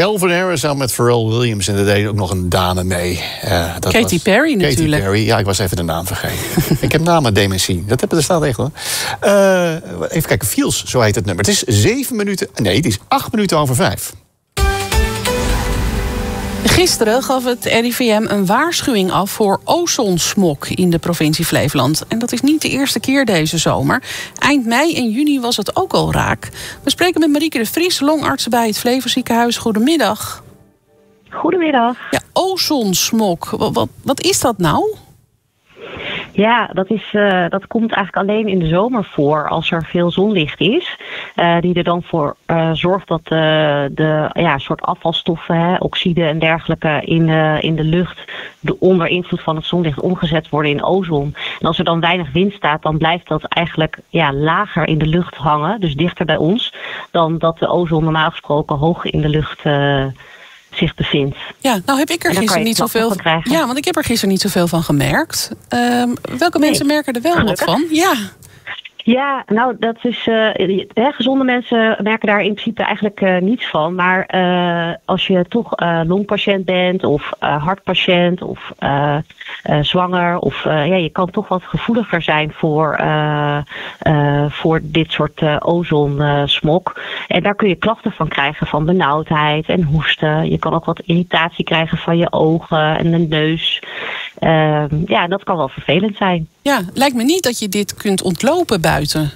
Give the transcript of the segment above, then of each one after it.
Calvin Harris samen met Pharrell Williams. En er deed ook nog een dame mee. Katy Perry natuurlijk. Katy Perry, ja, ik was even de naam vergeten. Ik heb namendementie. Er staat echt hoor. Even kijken, Feels, zo heet het nummer. Het is het is 8 minuten over 5. Gisteren gaf het RIVM een waarschuwing af voor ozonsmog in de provincie Flevoland. En dat is niet de eerste keer deze zomer. Eind mei en juni was het ook al raak. We spreken met Marieke de Vries, longarts bij het Flevoziekenhuis. Goedemiddag. Goedemiddag. Ja, ozonsmog. Wat is dat nou? Ja, dat komt eigenlijk alleen in de zomer voor als er veel zonlicht is. Die er dan voor zorgt dat de soort afvalstoffen, oxide en dergelijke in de lucht onder invloed van het zonlicht omgezet worden in ozon. En als er dan weinig wind staat, dan blijft dat eigenlijk lager in de lucht hangen. Dus dichter bij ons dan dat de ozon normaal gesproken hoog in de lucht zich bevindt. Ja, nou heb ik er gisteren niet zoveel van krijgen. Ja, want ik heb er gisteren niet zoveel van gemerkt. Welke mensen merken er wel wat van? Ja. Ja, nou dat is gezonde mensen merken daar in principe eigenlijk niets van. Maar als je toch longpatiënt bent of hartpatiënt of zwanger of je kan toch wat gevoeliger zijn voor dit soort ozonsmog. En daar kun je klachten van krijgen, van benauwdheid en hoesten. Je kan ook wat irritatie krijgen van je ogen en de neus. Dat kan wel vervelend zijn. Ja, lijkt me niet dat je dit kunt ontlopen buiten.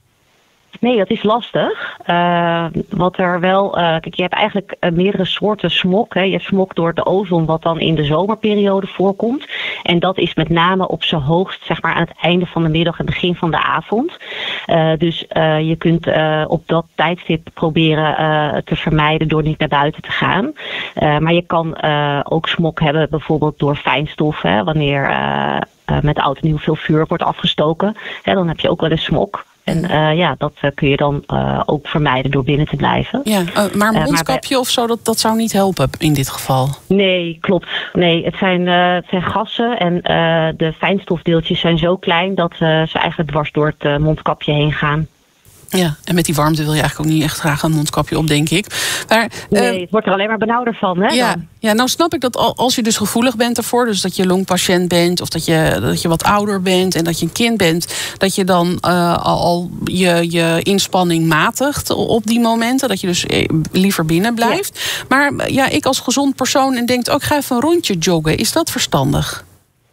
Nee, dat is lastig. Wat er wel... kijk, je hebt eigenlijk meerdere soorten smog. Hè. Je hebt smog door de ozon wat dan in de zomerperiode voorkomt. En dat is met name op zijn hoogst zeg maar aan het einde van de middag en begin van de avond. Dus je kunt op dat tijdstip proberen te vermijden door niet naar buiten te gaan. Maar je kan ook smog hebben bijvoorbeeld door fijnstof. Hè, wanneer met oud en nieuw veel vuur wordt afgestoken. Hè, dan heb je ook wel eens smog. En dat kun je dan ook vermijden door binnen te blijven. Ja, maar een mondkapje of zo, dat zou niet helpen in dit geval? Nee, klopt. Nee, het zijn gassen en de fijnstofdeeltjes zijn zo klein dat ze eigenlijk dwars door het mondkapje heen gaan. Ja, en met die warmte wil je eigenlijk ook niet echt graag een mondkapje op, denk ik. Maar, nee, het wordt er alleen maar benauwder van, hè? Ja, nou snap ik dat als je dus gevoelig bent ervoor, dus dat je longpatiënt bent of dat je wat ouder bent en dat je een kind bent, dat je dan al je inspanning matigt op die momenten, dat je dus liever binnen blijft. Ja. Maar ik als gezond persoon en denk ook, ga even een rondje joggen. Is dat verstandig?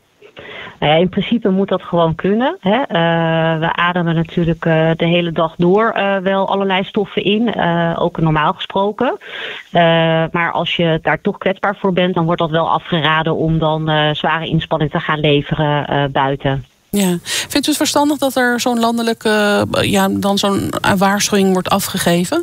Nou ja, in principe moet dat gewoon kunnen. Hè. We ademen natuurlijk de hele dag door wel allerlei stoffen in, ook normaal gesproken. Maar als je daar toch kwetsbaar voor bent, dan wordt dat wel afgeraden om dan zware inspanning te gaan leveren buiten. Ja. Vindt u het verstandig dat er zo'n landelijke, dan zo'n waarschuwing wordt afgegeven?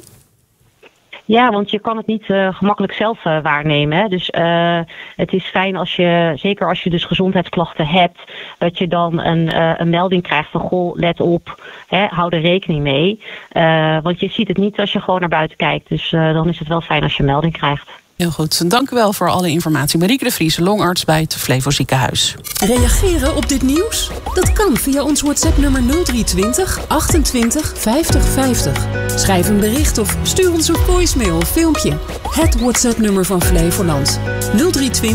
Ja, want je kan het niet gemakkelijk zelf waarnemen. Hè. Dus het is fijn als je, zeker als je dus gezondheidsklachten hebt, dat je dan een melding krijgt van goh, let op, hou er rekening mee. Want je ziet het niet als je gewoon naar buiten kijkt. Dus dan is het wel fijn als je een melding krijgt. Heel goed. Dank u wel voor alle informatie. Marieke de Vries, longarts bij het Flevoziekenhuis. Reageren op dit nieuws? Dat kan via ons WhatsApp-nummer 0320 28 50 50. Schrijf een bericht of stuur ons een voicemail of filmpje. Het WhatsApp-nummer van Flevoland. 0320